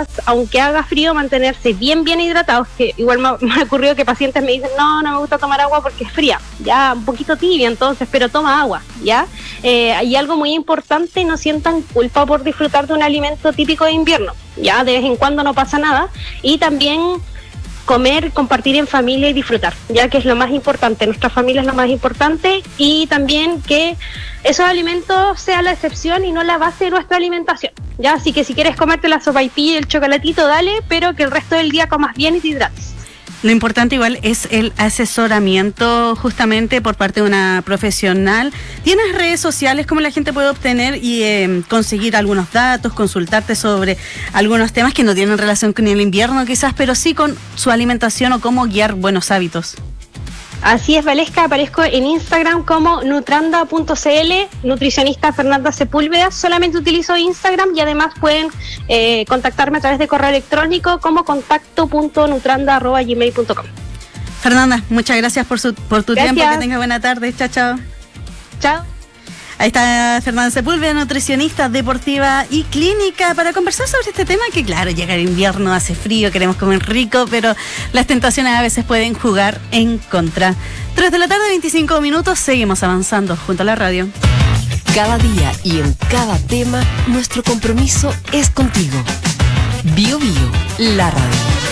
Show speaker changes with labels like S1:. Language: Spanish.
S1: días, aunque haga frío, mantenerse bien hidratados, que igual me ha ocurrido que pacientes me dicen, no me gusta tomar agua porque es fría, ya un poquito tibia entonces, pero toma agua, ¿ya? Y algo muy importante, no sientan culpa por disfrutar de un alimento típico de invierno, ya, de vez en cuando no pasa nada, y también comer, compartir en familia y disfrutar, ya que es lo más importante, nuestra familia es lo más importante, y también que esos alimentos sean la excepción y no la base de nuestra alimentación, ya, así que si quieres comerte la sopaipilla y el chocolatito, dale, pero que el resto del día comas bien y te hidrates.
S2: Lo importante igual es el asesoramiento justamente por parte de una profesional. ¿Tienes redes sociales cómo la gente puede obtener y conseguir algunos datos, consultarte sobre algunos temas que no tienen relación con el invierno quizás, pero sí con su alimentación o cómo guiar buenos hábitos?
S1: Así es, Valesca, aparezco en Instagram como nutranda.cl, nutricionista Fernanda Sepúlveda, solamente utilizo Instagram y además pueden contactarme a través de correo electrónico como contacto.nutranda@gmail.com.
S2: Fernanda, muchas gracias por tu tiempo, que tenga buena tarde, chao.
S1: Chao.
S2: Ahí está Fernanda Sepúlveda, nutricionista deportiva y clínica, para conversar sobre este tema que, claro, llega el invierno, hace frío, queremos comer rico, pero las tentaciones a veces pueden jugar en contra. 3 de la tarde, 25 minutos, seguimos avanzando junto a la radio.
S3: Cada día y en cada tema, nuestro compromiso es contigo. Bio, la radio.